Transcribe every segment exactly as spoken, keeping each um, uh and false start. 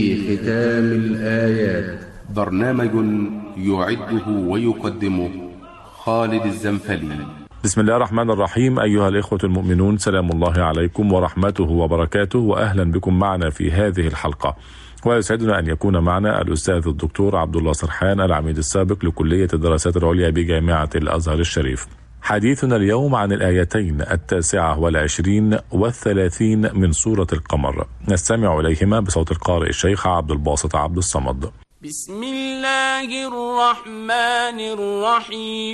في ختام الآيات، برنامج يعده ويقدمه خالد الزنفلي. بسم الله الرحمن الرحيم. أيها الإخوة المؤمنون، سلام الله عليكم ورحمته وبركاته، وأهلا بكم معنا في هذه الحلقة. ويسعدنا أن يكون معنا الأستاذ الدكتور عبد الله سرحان، العميد السابق لكلية الدراسات العليا بجامعة الأزهر الشريف. حديثنا اليوم عن الآيتين التاسعة والعشرين والثلاثين من سورة القمر، نستمع إليهما بصوت القارئ الشيخ عبد الباسط عبد الصمد. بسم الله الرحمن الرحيم.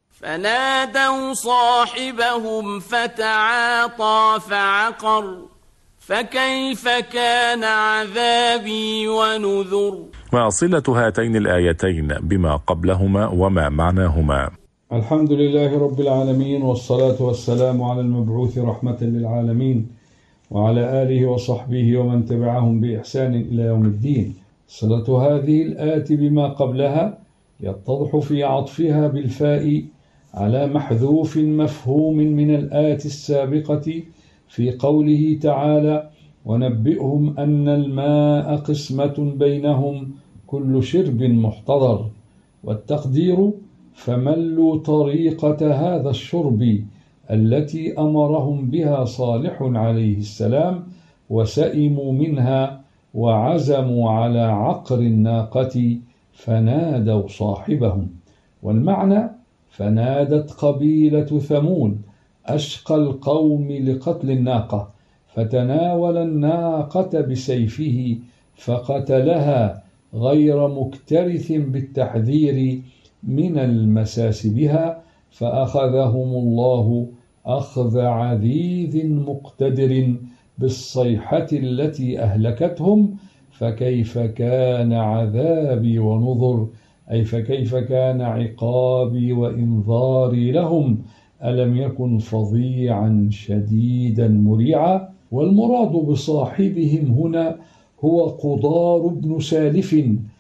فنادوا صاحبهم فتعاطى فعقر فكيف كان عذابي ونذر. ما صلة هاتين الآيتين بما قبلهما وما معناهما؟ الحمد لله رب العالمين، والصلاة والسلام على المبعوث رحمة للعالمين وعلى آله وصحبه ومن تبعهم بإحسان إلى يوم الدين. صلة هذه الآية بما قبلها يتضح في عطفها بالفاء على محذوف مفهوم من الآية السابقة في قوله تعالى: ونبئهم أن الماء قسمة بينهم كل شرب محتضر. والتقدير: فملوا طريقة هذا الشرب التي أمرهم بها صالح عليه السلام وسئموا منها وعزموا على عقر الناقة فنادوا صاحبهم. والمعنى: فنادت قبيلة ثمود أشقى القوم لقتل الناقة، فتناول الناقة بسيفه فقتلها غير مكترث بالتحذير من المساس بها، فأخذهم الله أخذ عزيز مقتدر بالصيحة التي أهلكتهم، فكيف كان عذابي ونذر، أي فكيف كان عقابي وإنذاري لهم، ألم يكن فظيعا شديدا مريعا. والمراد بصاحبهم هنا هو قضار بن سالف،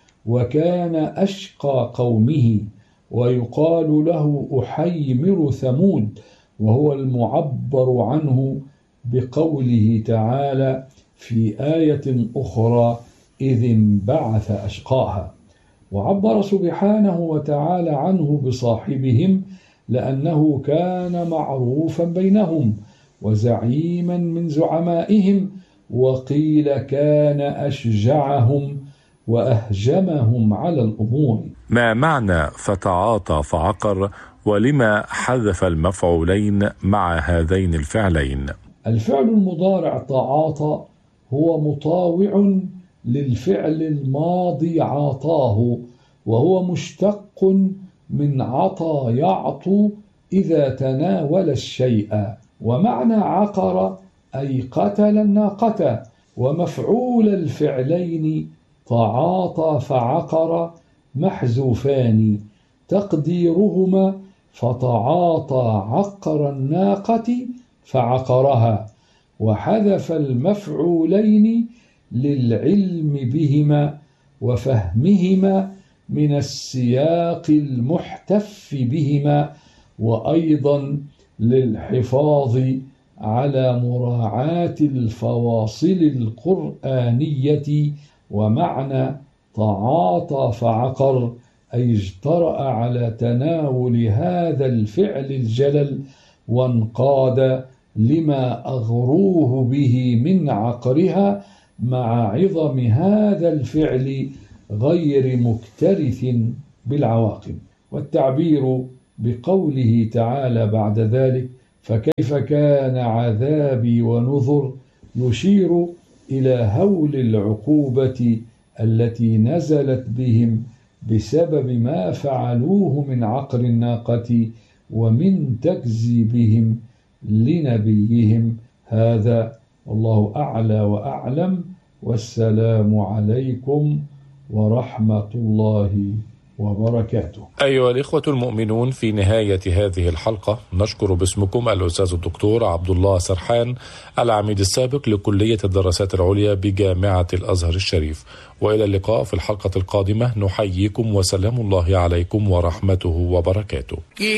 وكان أشقى قومه، ويقال له أحيمر ثمود، وهو المعبر عنه بقوله تعالى في آية أخرى: إذ انبعث أشقاها. وعبر سبحانه وتعالى عنه بصاحبهم لأنه كان معروفا بينهم وزعيما من زعمائهم، وقيل كان أشجعهم وأهجمهم على الأمور. ما معنى فتعاطى فعقر، ولما حذف المفعولين مع هذين الفعلين؟ الفعل المضارع تعاطى هو مطاوع للفعل الماضي عاطاه، وهو مشتق من عطى يعطو إذا تناول الشيء. ومعنى عقر أي قتل الناقة. ومفعول الفعلين تعاطى فعقر محذوفان، تقديرهما: فتعاطى عقر الناقة فعقرها. وحذف المفعولين للعلم بهما وفهمهما من السياق المحتف بهما، وأيضا للحفاظ على مراعاة الفواصل القرآنية. ومعنى تعاطى فعقر أي اجترأ على تناول هذا الفعل الجلل وانقاد لما أغروه به من عقرها مع عظم هذا الفعل غير مكترث بالعواقب. والتعبير بقوله تعالى بعد ذلك: فكيف كان عذابي ونذر، يشير إلى هول العقوبة التي نزلت بهم بسبب ما فعلوه من عقر الناقة ومن تكذيبهم لنبيهم. هذا والله أعلى وأعلم، والسلام عليكم ورحمة الله وبركاته. أيها الإخوة المؤمنون، في نهاية هذه الحلقة نشكر باسمكم الأستاذ الدكتور عبد الله سرحان، العميد السابق لكلية الدراسات العليا بجامعة الأزهر الشريف. وإلى اللقاء في الحلقة القادمة، نحييكم وسلام الله عليكم ورحمته وبركاته.